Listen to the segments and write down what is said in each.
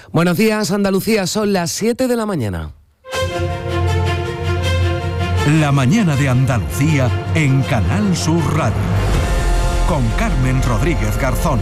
Buenos días, Andalucía, son las 7 de la mañana. La mañana de Andalucía en Canal Sur Radio. Con Carmen Rodríguez Garzón.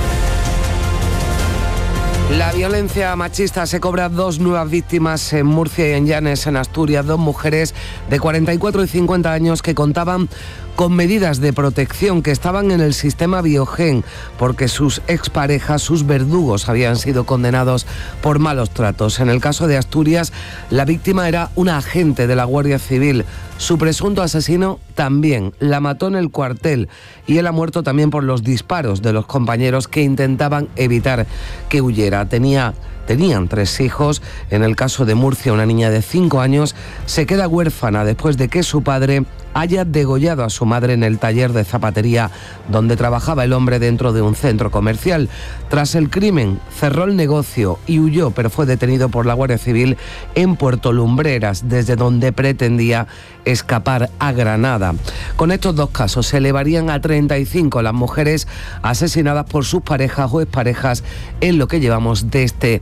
La violencia machista se cobra 2 nuevas víctimas en Murcia y en Llanes, en Asturias. 2 mujeres de 44 y 50 años que contaban con medidas de protección, que estaban en el sistema Biogen, porque sus exparejas, sus verdugos, habían sido condenados por malos tratos. En el caso de Asturias, la víctima era una agente de la Guardia Civil. Su presunto asesino también la mató en el cuartel y él ha muerto también por los disparos de los compañeros que intentaban evitar que huyera. Tenían 3 hijos. En el caso de Murcia, una niña de 5 años se queda huérfana después de que su padre haya degollado a su madre en el taller de zapatería donde trabajaba el hombre dentro de un centro comercial. Tras el crimen, cerró el negocio y huyó, pero fue detenido por la Guardia Civil en Puerto Lumbreras, desde donde pretendía escapar a Granada. Con estos 2 casos se elevarían a 35 las mujeres asesinadas por sus parejas o exparejas en lo que llevamos de este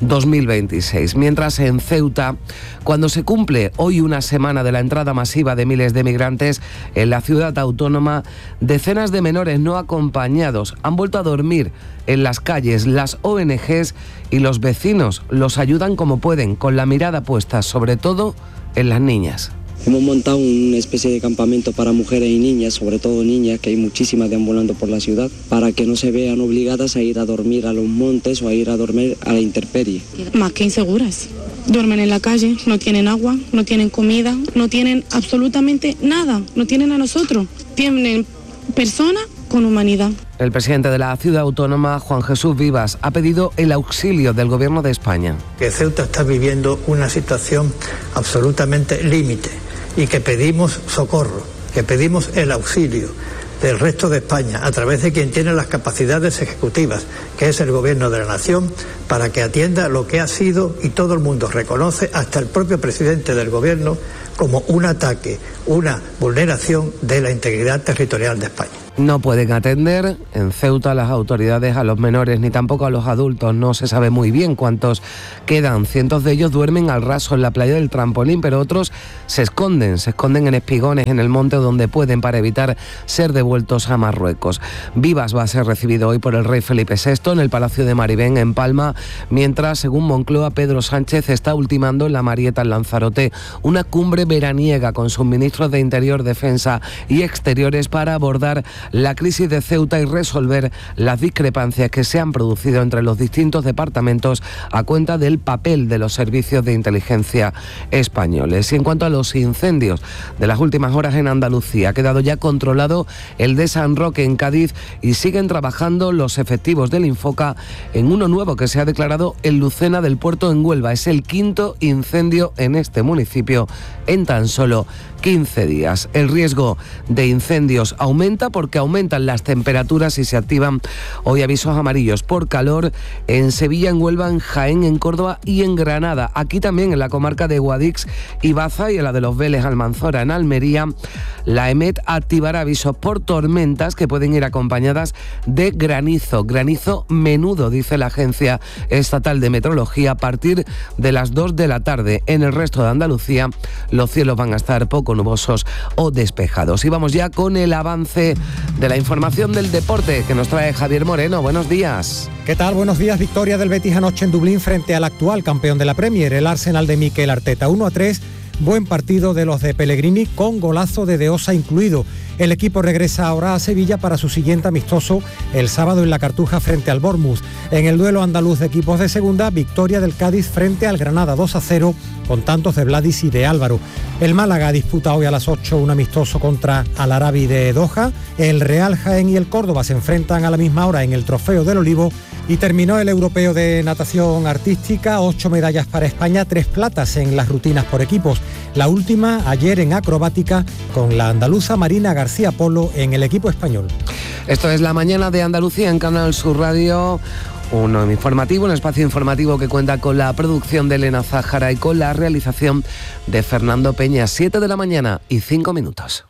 2026. Mientras en Ceuta, cuando se cumple hoy una semana de la entrada masiva de miles de migrantes en la ciudad autónoma, decenas de menores no acompañados han vuelto a dormir en las calles. Las ONGs y los vecinos los ayudan como pueden, con la mirada puesta sobre todo en las niñas. Hemos montado una especie de campamento para mujeres y niñas, sobre todo niñas, que hay muchísimas deambulando por la ciudad, para que no se vean obligadas a ir a dormir a los montes o a ir a dormir a la intemperie. Más que inseguras. Duermen en la calle, no tienen agua, no tienen comida, no tienen absolutamente nada, no tienen a nosotros. Tienen personas con humanidad. El presidente de la ciudad autónoma, Juan Jesús Vivas, ha pedido el auxilio del Gobierno de España. Que Ceuta está viviendo una situación absolutamente límite y que pedimos socorro, que pedimos el auxilio del resto de España a través de quien tiene las capacidades ejecutivas, que es el Gobierno de la Nación, para que atienda lo que ha sido, y todo el mundo reconoce, hasta el propio presidente del Gobierno, como un ataque, una vulneración de la integridad territorial de España. No pueden atender en Ceuta las autoridades a los menores ni tampoco a los adultos. No se sabe muy bien cuántos quedan. Cientos de ellos duermen al raso en la playa del Trampolín, pero otros se esconden en espigones en el monte donde pueden, para evitar ser devueltos a Marruecos. Vivas va a ser recibido hoy por el rey Felipe VI en el Palacio de Maribén, en Palma, mientras, según Moncloa, Pedro Sánchez está ultimando en la Marieta, en Lanzarote, una cumbre veraniega con sus ministros de Interior, Defensa y Exteriores para abordar la crisis de Ceuta y resolver las discrepancias que se han producido entre los distintos departamentos a cuenta del papel de los servicios de inteligencia españoles. Y en cuanto a los incendios de las últimas horas en Andalucía, ha quedado ya controlado el de San Roque, en Cádiz, y siguen trabajando los efectivos del Infoca en uno nuevo que se ha declarado en Lucena del Puerto, en Huelva. Es el 5º incendio en este municipio en tan solo 15 días. El riesgo de incendios aumenta porque aumentan las temperaturas y se activan hoy avisos amarillos por calor en Sevilla, en Huelva, en Jaén, en Córdoba y en Granada. Aquí también en la comarca de Guadix y Baza, y en la de los Vélez, Almanzora, en Almería, la EMET activará avisos por tormentas que pueden ir acompañadas de granizo menudo, dice la Agencia Estatal de Meteorología, a partir de las 2 de la tarde. En el resto de Andalucía los cielos van a estar poco nubosos o despejados. Y vamos ya con el avance de la información del deporte que nos trae Javier Moreno. Buenos días. ¿Qué tal? Buenos días. Victoria del Betis anoche en Dublín frente al actual campeón de la Premier, el Arsenal de Mikel Arteta. 1-3. Buen partido de los de Pellegrini, con golazo de Osa incluido. El equipo regresa ahora a Sevilla para su siguiente amistoso el sábado en la Cartuja frente al Bournemouth. En el duelo andaluz de equipos de segunda, victoria del Cádiz frente al Granada 2-0, con tantos de Vladis y de Álvaro. El Málaga disputa hoy a las 8 un amistoso contra Al Arabi de Doha. El Real Jaén y el Córdoba se enfrentan a la misma hora en el Trofeo del Olivo. Y terminó el europeo de natación artística, 8 medallas para España, 3 platas en las rutinas por equipos. La última ayer en acrobática, con la andaluza Marina García Polo en el equipo español. Esto es La Mañana de Andalucía en Canal Sur Radio. Un espacio informativo que cuenta con la producción de Elena Zájara y con la realización de Fernando Peña. 7 de la mañana y 5 minutos.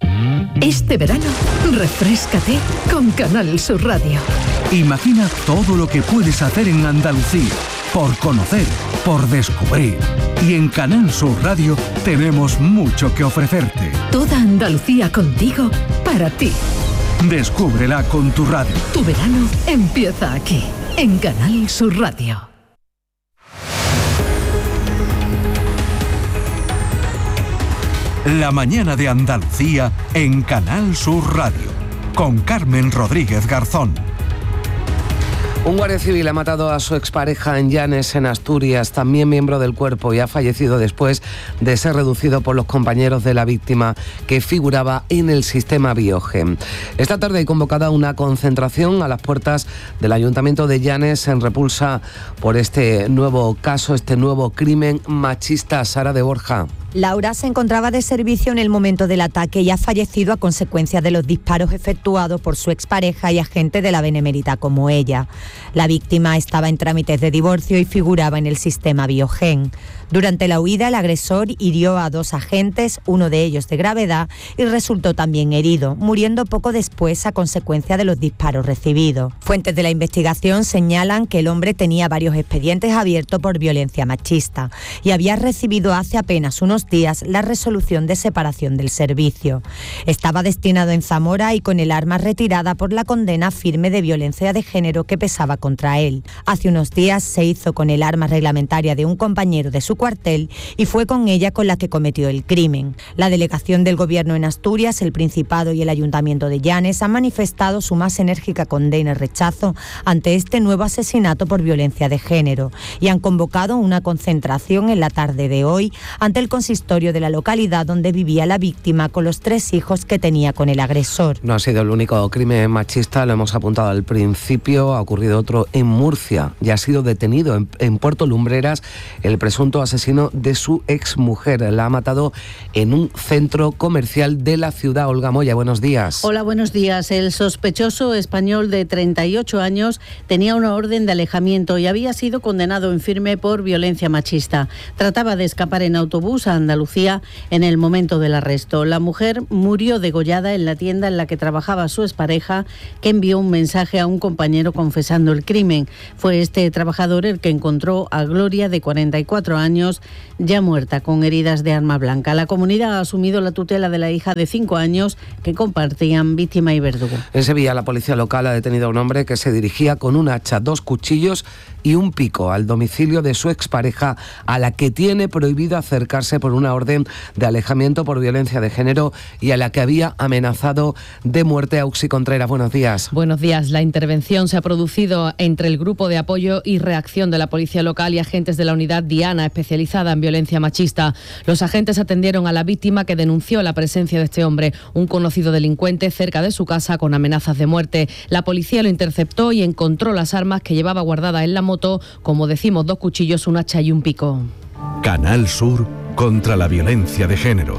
Este verano, refréscate con Canal Sur Radio. Imagina todo lo que puedes hacer en Andalucía. por conocer, por descubrir. Y en Canal Sur Radio tenemos mucho que ofrecerte. Toda Andalucía contigo, para ti. Descúbrela con tu radio. Tu verano empieza aquí, en Canal Sur Radio. La mañana de Andalucía en Canal Sur Radio, con Carmen Rodríguez Garzón. Un guardia civil ha matado a su expareja en Llanes, en Asturias, también miembro del cuerpo, y ha fallecido después de ser reducido por los compañeros de la víctima que figuraba en el sistema Biogen. Esta tarde hay convocada una concentración a las puertas del Ayuntamiento de Llanes en repulsa por este nuevo caso, este nuevo crimen machista. Sara de Borja. Laura se encontraba de servicio en el momento del ataque y ha fallecido a consecuencia de los disparos efectuados por su expareja y agente de la Benemérita como ella. La víctima estaba en trámites de divorcio y figuraba en el sistema Biogen. Durante la huida, el agresor hirió a 2 agentes, uno de ellos de gravedad, y resultó también herido, muriendo poco después a consecuencia de los disparos recibidos. Fuentes de la investigación señalan que el hombre tenía varios expedientes abiertos por violencia machista y había recibido hace apenas unos días la resolución de separación del servicio. Estaba destinado en Zamora y con el arma retirada por la condena firme de violencia de género que pesaba contra él. Hace unos días se hizo con el arma reglamentaria de un compañero de su cuartel y fue con ella con la que cometió el crimen. La delegación del Gobierno en Asturias, el Principado y el Ayuntamiento de Llanes han manifestado su más enérgica condena y rechazo ante este nuevo asesinato por violencia de género y han convocado una concentración en la tarde de hoy ante el consistorio de la localidad donde vivía la víctima con los 3 hijos que tenía con el agresor. No ha sido el único crimen machista, lo hemos apuntado al principio. Ha ocurrido otro en Murcia y ha sido detenido en Puerto Lumbreras el presunto asesino de su exmujer. La ha matado en un centro comercial de la ciudad. Olga Moya, buenos días. Hola, buenos días. El sospechoso español de 38 años tenía una orden de alejamiento y había sido condenado en firme por violencia machista. Trataba de escapar en autobús a Andalucía en el momento del arresto. La mujer murió degollada en la tienda en la que trabajaba su expareja, que envió un mensaje a un compañero confesando el crimen. Fue este trabajador el que encontró a Gloria, de 44 años, ya muerta con heridas de arma blanca. La comunidad ha asumido la tutela de la hija de 5 años que compartían víctima y verdugo. En Sevilla, la policía local ha detenido a un hombre que se dirigía con un hacha, 2 cuchillos y un pico al domicilio de su expareja, a la que tiene prohibido acercarse por una orden de alejamiento por violencia de género y a la que había amenazado de muerte. Auxi Contreras, buenos días. Buenos días. La intervención se ha producido entre el grupo de apoyo y reacción de la policía local y agentes de la unidad Diana, especializada en violencia machista. Los agentes atendieron a la víctima, que denunció la presencia de este hombre, un conocido delincuente, cerca de su casa con amenazas de muerte. La policía lo interceptó y encontró las armas que llevaba guardadas en la moto, como decimos, 2 cuchillos, un hacha y un pico. Canal Sur contra la violencia de género.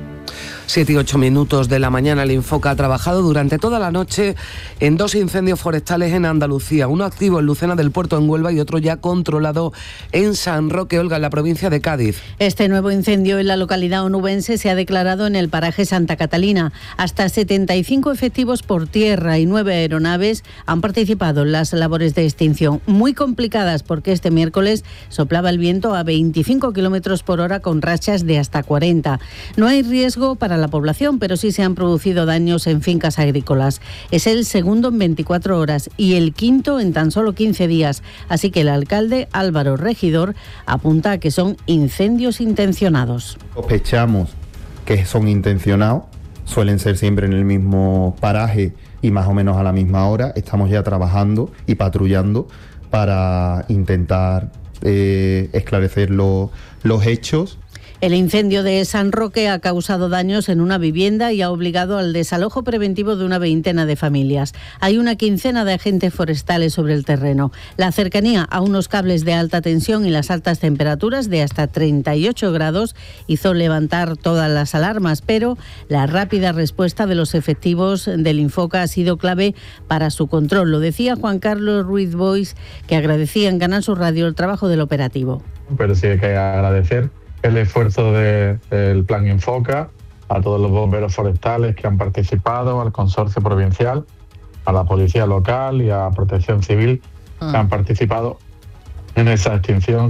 7 y 8 minutos de la mañana. El Infoca ha trabajado durante toda la noche en 2 incendios forestales en Andalucía. Uno activo en Lucena del Puerto, en Huelva, y otro ya controlado en San Roque, Olga, en la provincia de Cádiz. Este nuevo incendio en la localidad onubense se ha declarado en el paraje Santa Catalina. Hasta 75 efectivos por tierra y 9 aeronaves han participado en las labores de extinción, muy complicadas porque este miércoles soplaba el viento a 25 kilómetros por hora con rachas de hasta 40. No hay riesgo para la población, pero sí se han producido daños en fincas agrícolas. Es el segundo en 24 horas y el quinto en tan solo 15 días. Así que el alcalde Álvaro Regidor apunta a que son incendios intencionados. Sospechamos que son intencionados, suelen ser siempre en el mismo paraje y más o menos a la misma hora. Estamos ya trabajando y patrullando para intentar esclarecer los hechos. El incendio de San Roque ha causado daños en una vivienda y ha obligado al desalojo preventivo de una veintena de familias. Hay una quincena de agentes forestales sobre el terreno. La cercanía a unos cables de alta tensión y las altas temperaturas de hasta 38 grados hizo levantar todas las alarmas, pero la rápida respuesta de los efectivos del Infoca ha sido clave para su control. Lo decía Juan Carlos Ruiz Boix, que agradecía en Canal Sur Radio el trabajo del operativo. Pero sí hay que agradecer el esfuerzo del Plan Infoca, a todos los bomberos forestales que han participado, al consorcio provincial, a la policía local y a Protección Civil que han participado en esa extinción.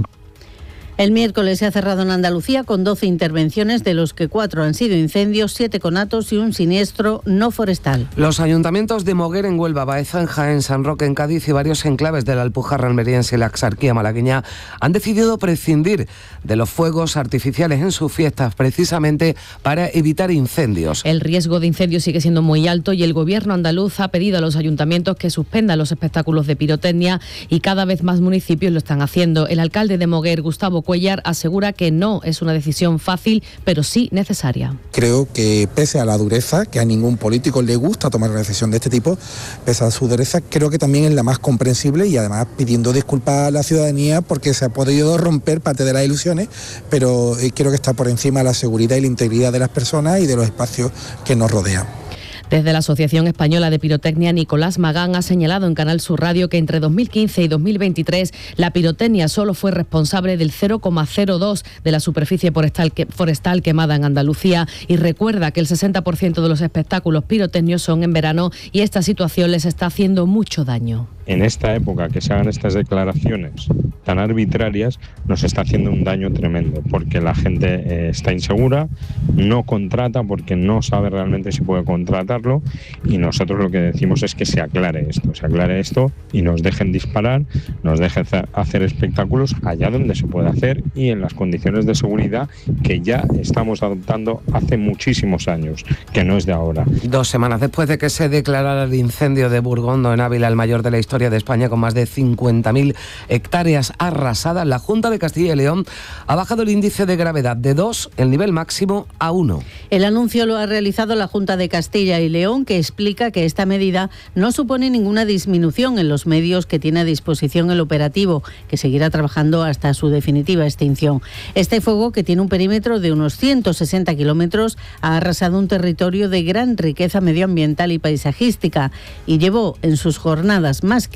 El miércoles se ha cerrado en Andalucía con 12 intervenciones, de los que 4 han sido incendios, 7 conatos y un siniestro no forestal. Los ayuntamientos de Moguer en Huelva, Baeza en Jaén, San Roque en Cádiz y varios enclaves de la Alpujarra almeriense y la Axarquía malagueña han decidido prescindir de los fuegos artificiales en sus fiestas precisamente para evitar incendios. El riesgo de incendios sigue siendo muy alto y el gobierno andaluz ha pedido a los ayuntamientos que suspendan los espectáculos de pirotecnia y cada vez más municipios lo están haciendo. El alcalde de Moguer, Gustavo Cuellar, asegura que no es una decisión fácil, pero sí necesaria. Creo que pese a la dureza, que a ningún político le gusta tomar una decisión de este tipo, pese a su dureza, creo que también es la más comprensible y además pidiendo disculpas a la ciudadanía porque se ha podido romper parte de las ilusiones, pero creo que está por encima la seguridad y la integridad de las personas y de los espacios que nos rodean. Desde la Asociación Española de Pirotecnia, Nicolás Magán ha señalado en Canal Sur Radio que entre 2015 y 2023 la pirotecnia solo fue responsable del 0,02 de la superficie forestal quemada en Andalucía y recuerda que el 60% de los espectáculos pirotecnios son en verano y esta situación les está haciendo mucho daño. En esta época que se hagan estas declaraciones tan arbitrarias nos está haciendo un daño tremendo porque la gente está insegura, no contrata porque no sabe realmente si puede contratarlo y nosotros lo que decimos es que se aclare esto y nos dejen disparar, nos dejen hacer espectáculos allá donde se puede hacer y en las condiciones de seguridad que ya estamos adoptando hace muchísimos años, que no es de ahora. 2 semanas después de que se declarara el incendio de Burgondo en Ávila, el mayor de la historia de España, con más de 50.000 hectáreas arrasadas, la Junta de Castilla y León ha bajado el índice de gravedad de 2, el nivel máximo, a 1. El anuncio lo ha realizado la Junta de Castilla y León, que explica que esta medida no supone ninguna disminución en los medios que tiene a disposición el operativo, que seguirá trabajando hasta su definitiva extinción. Este fuego, que tiene un perímetro de unos 160 kilómetros, ha arrasado un territorio de gran riqueza medioambiental y paisajística y llevó en sus jornadas más